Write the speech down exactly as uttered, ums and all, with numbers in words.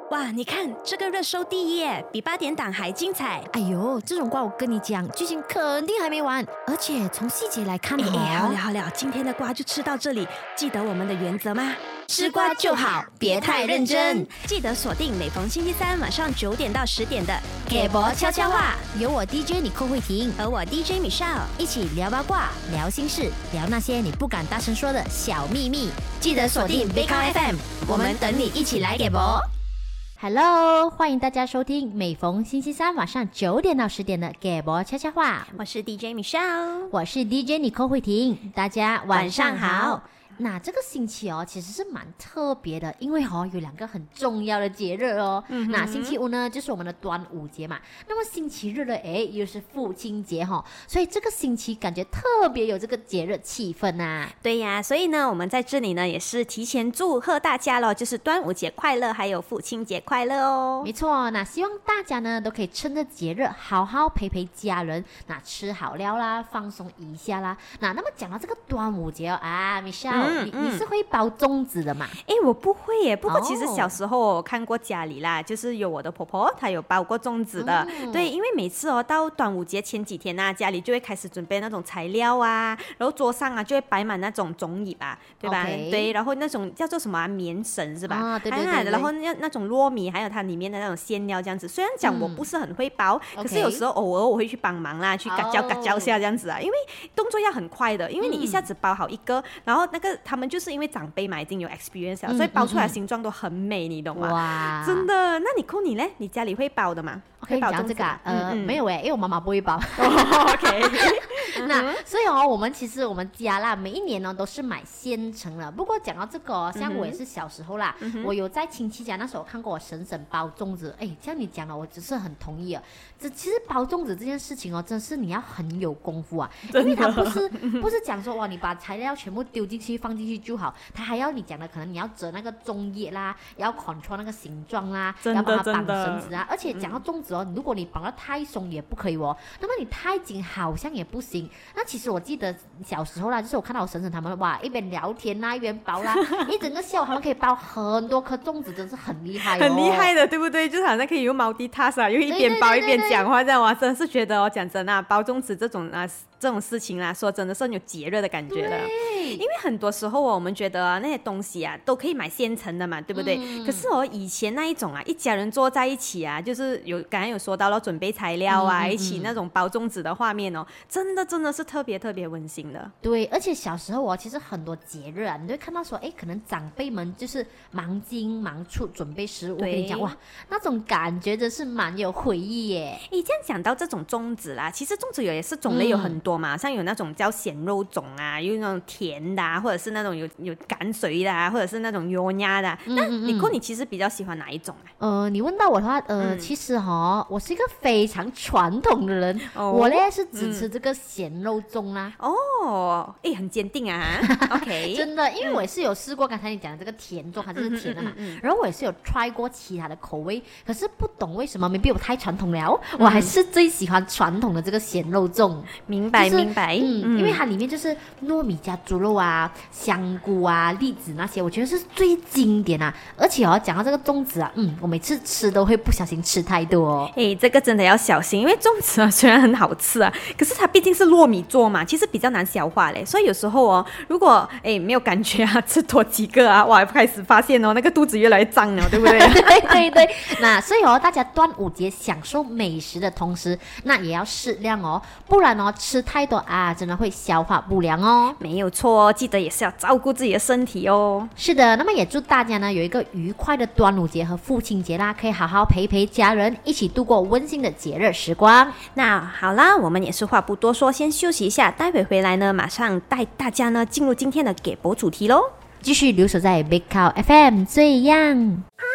哇，你看这个热搜第一耶，比八点档还精彩。 哎呦，这种瓜我跟你讲，剧情肯定还没完，而且从细节来看哦。 哎，好了好了，今天的瓜就吃到这里，记得我们的原则吗？ 吃瓜就好，别太认真。 记得锁定每逢星期三晚上九点到十点的给博悄悄话，有我 D J 你寇慧婷和我 D J Michelle 一起聊八卦、聊心事、聊那些你不敢大声说的小秘密。记得锁定 Big F M， 我们等你一起来给博。Hello， 欢迎大家收听每逢星期三晚上九点到十点的给博悄悄话。 我是 D J Michelle， 我是 D J 你寇慧婷，大家晚上好。 晚上好。 那这个星期哦，其实是蛮特别的，因为哦有两个很重要的节日哦。嗯、那星期五呢，就是我们的端午节嘛。那么星期日呢，哎，又是父亲节哈、哦，所以这个星期感觉特别有这个节日气氛呐、啊。 对呀，所以呢，我们在这里呢也是提前祝贺大家咯，就是端午节快乐，还有父亲节快乐哦。 没错，那希望大家呢都可以趁着节日好好陪陪家人，那吃好料啦，放松一下啦。那那么讲到这个端午节哦，啊 ，Michelle。嗯你, 你是会包粽子的吗？ 哎，我不会耶。不过其实小时候我看过家里啦， oh. 就是有我的婆婆，她有包过粽子的。嗯、对，因为每次哦到端午节前几天啊，家里就会开始准备那种材料啊，然后桌上啊就会摆满那种粽叶吧，对吧？ Okay. 对，然后那种叫做什么啊，棉绳是吧？啊，对对 对, 对。然后那那种糯米，还有它里面的那种馅料这样子。虽然讲我不是很会包，嗯、可是有时候偶尔我会去帮忙啦，去嘎搅嘎搅下这样子啊，因为动作要很快的，因为你一下子包好一个，嗯、然后那个他们就是因为长辈嘛已经有 experience 了，嗯、所以包出来的形状都很美，嗯、你懂吗？哇，真的。那你扣你呢？你家里会包的吗？ 可以讲这个、啊、呃、嗯、没有哎，因为我妈妈不会包。 哦、OK 那所以哦，我们其实我们家啦，每一年呢都是买现成的。不过讲到这个哦，像我也是小时候啦，嗯、我有在亲戚家那时候看过我婶婶包粽子。哎，像你讲了，我只是很同意啊。这其实包粽子这件事情哦，真是你要很有功夫啊，因为它不是不是讲说哇，你把材料全部丢进去放进去就好，它还要你讲的可能你要折那个粽叶啦，要 control 那个形状啦，要把它绑绳子啊。而且讲到粽子哦，如果你绑得太松也不可以哦，那么你太紧好像也不行。那其实我记得小时候啦，就是我看到我婶婶他们哇，一边聊天啦，一边包啦，一整个下午他们可以包很多颗粽子，真是很厉害哦， 很厉害的，对不对？就是好像可以用 multitask 啊，又一边包一边讲话这样。我真的是觉得哦，讲真啊，包粽子这种啊这种事情啦，说真的是很有节日的感觉的。因为很多时候哦，我们觉得、啊、那些东西啊都可以买现成的嘛，对不对？嗯、可是哦，以前那一种啊，一家人坐在一起啊，就是有刚才有说到了准备材料啊，嗯、一起那种包粽子的画面哦，真的真的是特别特别温馨的。 对，而且小时候哦，其实很多节日啊，你都会看到说，哎，可能长辈们就是忙进忙出准备食物，我跟你讲哇，那种感觉真是蛮有回忆耶。 诶，这样讲到这种粽子啦，其实粽子有也是种类有很多嘛，嗯、像有那种叫咸肉粽啊，有那种甜的啊，或者是那种有有甘水的啊，或者是那种油鸭的、啊。嗯、那你cô你其实比较喜欢哪一种啊？ 呃，你问到我的话，呃，嗯、其实哈、哦，我是一个非常传统的人，哦、我呢是只吃这个咸肉粽啦。 哦，哎，很坚定啊。OK， 真的，因为我也是有试过刚才你讲的这个甜粽，它就是甜的嘛。嗯嗯嗯嗯、然后我也是有 try 过其他的口味，可是不懂为什么，maybe我太传统了，嗯、我还是最喜欢传统的这个咸肉粽。 明白、就是、明白， 嗯，嗯因为它里面就是糯米加猪肉啊、香菇啊、栗子那些，我觉得是最经典啊。而且哦，讲到这个粽子啊，嗯，我每次吃都会不小心吃太多哦。 哎，这个真的要小心，因为粽子啊虽然很好吃啊，可是它毕竟是糯米做嘛，其实比较难消化嘞。所以有时候哦，如果哎没有感觉啊，吃多几个啊，哇，开始发现哦，那个肚子越来越胀了，对不对？ 对对对。那所以哦，大家端午节享受美食的同时，那也要适量哦，不然哦吃太多啊，真的会消化不良哦。 没有错，记得也是要照顾自己的身体哦。 是的，那么也祝大家呢有一个愉快的端午节和父亲节啦，可以好好陪陪家人，一起度过温馨的节日时光。 那好啦，我们也是话不多说，先休息一下，待会回来呢，马上带大家呢进入今天的给博主题咯。 继续留守在 Big Cow F M 最样。